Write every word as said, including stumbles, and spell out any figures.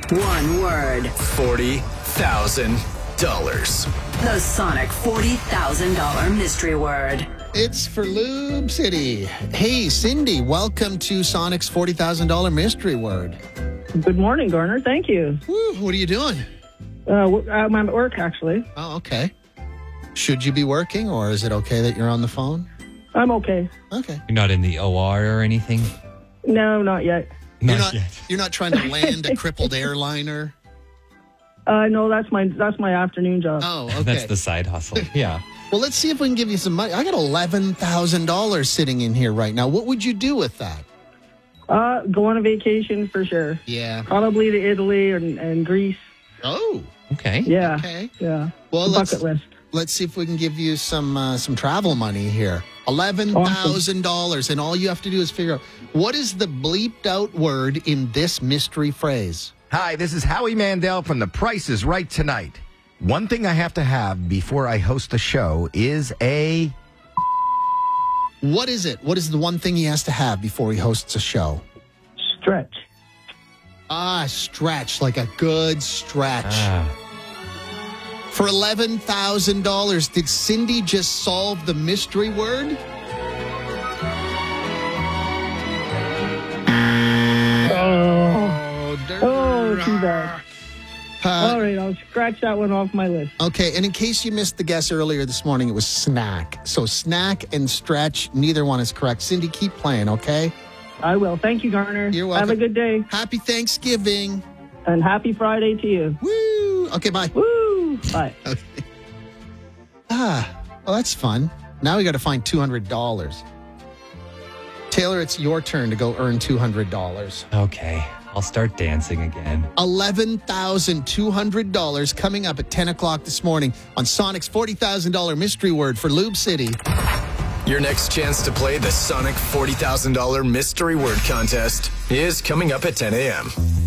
One word. forty thousand dollars. The Sonic forty thousand dollars mystery word. It's for Lube City. Hey, Cindy, welcome to Sonic's forty thousand dollars mystery word. Good morning, Garner. Thank you. Woo, what are you doing? Uh, w- I'm at work, actually. Oh, okay. Should you be working, or is it okay that you're on the phone? I'm okay. Okay. You're not in the O R or anything? No, not yet. You're Not not, yet. you're not trying to land a crippled airliner? Uh, no, that's my that's my afternoon job. Oh, okay. That's the side hustle. Yeah. Well, let's see if we can give you some money. I got eleven thousand dollars sitting in here right now. What would you do with that? Uh, go on a vacation for sure. Yeah. Probably to Italy and, and Greece. Oh, Okay. Yeah. okay. Yeah. Well, The let's bucket list. let's see if we can give you some uh, some travel money here. Eleven thousand dollars, and all you have to do is figure out what is the bleeped out word in this mystery phrase. Hi, this is Howie Mandel from The Price is Right Tonight. One thing I have to have before I host the show is a... What is it? What is the one thing he has to have before he hosts a show? Stretch. Ah, stretch, like a good stretch. Ah. For eleven thousand dollars, did Cindy just solve the mystery word? Oh, Oh, oh too bad. Uh, All right, I'll scratch that one off my list. okay, and in case you missed the guess earlier this morning, it was snack. So snack and stretch, neither one is correct. Cindy, keep playing, okay? I will. Thank you, Garner. You're welcome. Have a good day. Happy Thanksgiving. And happy Friday to you. Woo! Okay, bye. Woo! Bye. Okay. Ah, well, that's fun. Now we got to find two hundred dollars. Taylor, it's your turn to go earn two hundred dollars. Okay. I'll start dancing again. eleven thousand two hundred dollars coming up at ten o'clock this morning on Sonic's forty thousand dollars mystery word for Lube City. Your next chance to play the Sonic forty thousand dollars mystery word contest is coming up at ten a.m.